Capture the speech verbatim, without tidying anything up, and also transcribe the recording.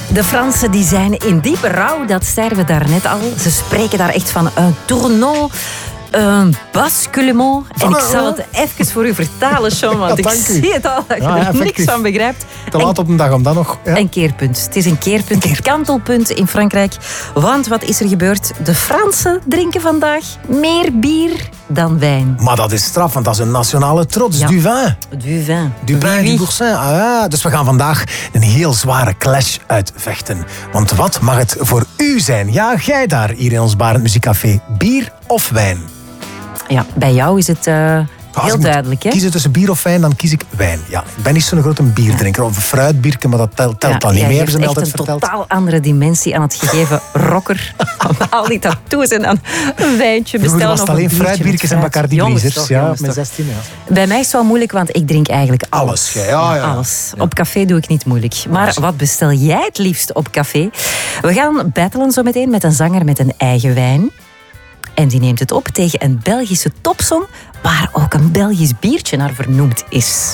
De Fransen die zijn in diepe rouw, dat zeiden we daarnet al. Ze spreken daar echt van een tournant, een basculement. En ik zal het even voor u vertalen, Sean, want ja, ik zie het al dat je ja, er effectief. niks van begrijpt. Te laat op een dag om dat nog. Ja. Een keerpunt. Het is een keerpunt, een, een kantelpunt in Frankrijk. Want wat is er gebeurd? De Fransen drinken vandaag meer bier dan wijn. Maar dat is straf, want dat is een nationale trots. Ja. Du vin. Du vin. Du vin, du boursin. Ah, ja. Dus we gaan vandaag een heel zware clash uitvechten. Want wat mag het voor u zijn? Ja, jij daar, hier in ons Barend Muziekcafé. Bier of wijn? Ja, bij jou is het uh, heel duidelijk. Hè? Kiezen tussen bier of wijn, dan kies ik wijn. Ja, ik ben niet zo'n grote bierdrinker. Of een fruitbierke, maar dat telt, telt ja, dan niet ja, meer. Hebben ze mij altijd verteld. Je hebt een totaal andere dimensie aan het gegeven rocker. Al die tattoos en dan een wijntje bestellen. Vroeger was het alleen fruitbiertjes en Bacardi-bliezers. Ja, met zestien, ja. Bij mij is het wel moeilijk, want ik drink eigenlijk alles. Alles, ja, ja, ja. alles. Ja. Op café doe ik niet moeilijk. Maar wat bestel jij het liefst op café? We gaan battelen zo meteen met een zanger met een eigen wijn. En die neemt het op tegen een Belgische topsong waar ook een Belgisch biertje naar vernoemd is.